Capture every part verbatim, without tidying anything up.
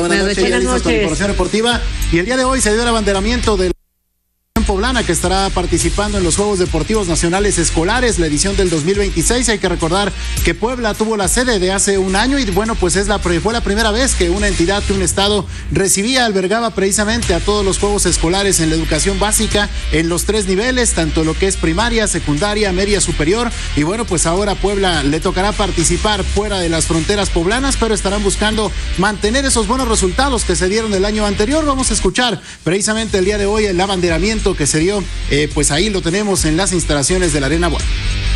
buenas, buenas noches. Buenas noches. Información deportiva. Y el día de hoy se dio el abanderamiento del poblana, que estará participando en los Juegos Deportivos Nacionales Escolares, la edición del dos mil veintiséis. Hay que recordar que Puebla tuvo la sede de hace un año y bueno, pues es la, fue la primera vez que una entidad, que un estado recibía, albergaba precisamente a todos los Juegos Escolares en la educación básica, en los tres niveles, tanto lo que es primaria, secundaria, media, superior. Y bueno, pues ahora a Puebla le tocará participar fuera de las fronteras poblanas, pero estarán buscando mantener esos buenos resultados que se dieron el año anterior. Vamos a escuchar precisamente el día de hoy el abanderamiento que se dio, eh, pues ahí lo tenemos en las instalaciones de la Arena Boa.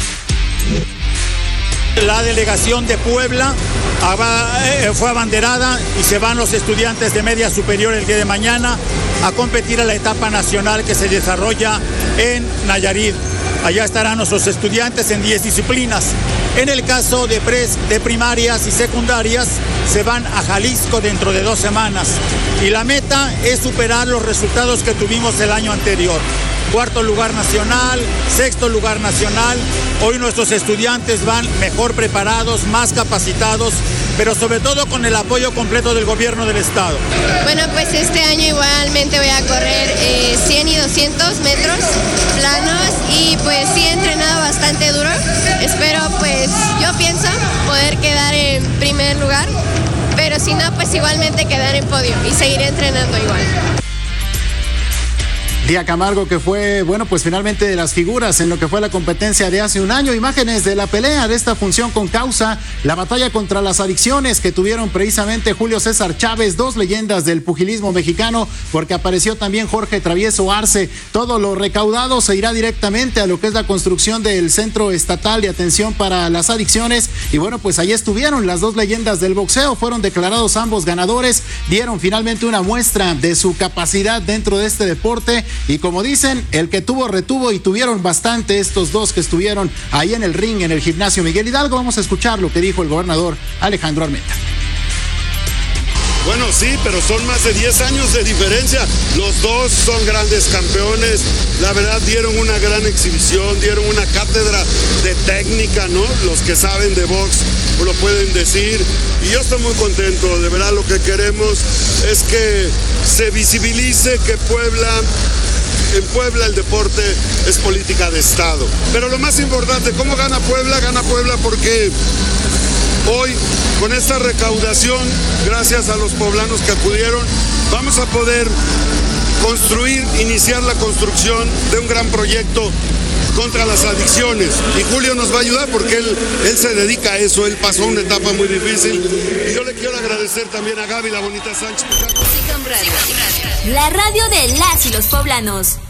La delegación de Puebla fue abanderada y se van los estudiantes de media superior el día de mañana a competir a la etapa nacional que se desarrolla en Nayarit. Allá estarán nuestros estudiantes en diez disciplinas. En el caso de, pres, de primarias y secundarias, se van a Jalisco dentro de dos semanas. Y la meta es superar los resultados que tuvimos el año anterior. Cuarto lugar nacional, sexto lugar nacional. Hoy nuestros estudiantes van mejor preparados, más capacitados, pero sobre todo con el apoyo completo del gobierno del estado. Bueno, pues este año igualmente voy a correr eh, cien y doscientos metros planos y pues sí he entrenado bastante duro. Espero, pues yo pienso poder quedar en primer lugar, pero si no, pues igualmente quedar en podio y seguiré entrenando igual. Día Camargo, que fue, bueno, pues finalmente de las figuras en lo que fue la competencia de hace un año. Imágenes de la pelea de esta función con causa, la batalla contra las adicciones que tuvieron precisamente Julio César Chávez, dos leyendas del pugilismo mexicano, porque apareció también Jorge Travieso Arce. Todo lo recaudado se irá directamente a lo que es la construcción del Centro Estatal de Atención para las Adicciones. Y bueno, pues ahí estuvieron las dos leyendas del boxeo, fueron declarados ambos ganadores, dieron finalmente una muestra de su capacidad dentro de este deporte. Y como dicen, el que tuvo, retuvo, y tuvieron bastante estos dos que estuvieron ahí en el ring, en el gimnasio Miguel Hidalgo. Vamos a escuchar lo que dijo el gobernador Alejandro Armenta. Bueno, sí, pero son más de diez años de diferencia. Los dos son grandes campeones. La verdad, dieron una gran exhibición, dieron una cátedra de técnica, ¿no? Los que saben de box lo pueden decir. Y yo estoy muy contento. De verdad, lo que queremos es que se visibilice que Puebla... En Puebla el deporte es política de Estado. Pero lo más importante, ¿cómo gana Puebla? Gana Puebla porque hoy, con esta recaudación, gracias a los poblanos que acudieron, vamos a poder construir, iniciar la construcción de un gran proyecto contra las adicciones. Y Julio nos va a ayudar porque él, él se dedica a eso, él pasó una etapa muy difícil. Y yo le quiero agradecer también a Gaby, la bonita Sánchez. La radio de las y los poblanos.